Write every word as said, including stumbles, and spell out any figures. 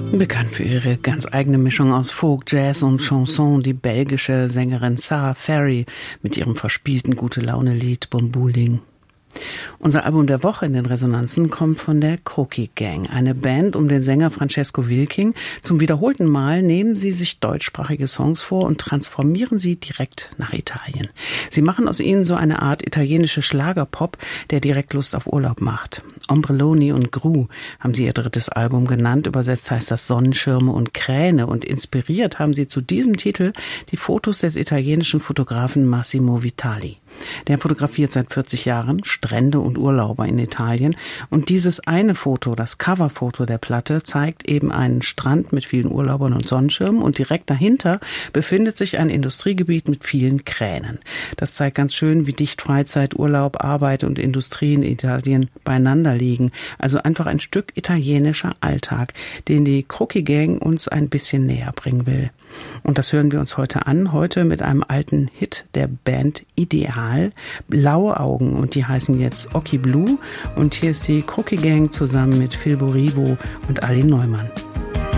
Bekannt für ihre ganz eigene Mischung aus Folk, Jazz und Chanson, die belgische Sängerin Sarah Ferry mit ihrem verspielten Gute-Laune-Lied Bombuling. Unser Album der Woche in den Resonanzen kommt von der Croquis Gang, eine Band um den Sänger Francesco Wilking. Zum wiederholten Mal nehmen sie sich deutschsprachige Songs vor und transformieren sie direkt nach Italien. Sie machen aus ihnen so eine Art italienische Schlagerpop, der direkt Lust auf Urlaub macht. Ombrelloni und Gru haben sie ihr drittes Album genannt, übersetzt heißt das Sonnenschirme und Kräne, und inspiriert haben sie zu diesem Titel die Fotos des italienischen Fotografen Massimo Vitali. Der fotografiert seit vierzig Jahren Strände und Urlauber in Italien, und dieses eine Foto, das Coverfoto der Platte, zeigt eben einen Strand mit vielen Urlaubern und Sonnenschirmen, und direkt dahinter befindet sich ein Industriegebiet mit vielen Kränen. Das zeigt ganz schön, wie dicht Freizeit, Urlaub, Arbeit und Industrie in Italien beieinander liegen. Also einfach ein Stück italienischer Alltag, den die Croquis Gang uns ein bisschen näher bringen will. Und das hören wir uns heute an, heute mit einem alten Hit der Band Ideal, Blaue Augen, und die heißen jetzt Occhi Blu, und hier ist die Croquis Gang zusammen mit Phil Borivo und Ali Neumann.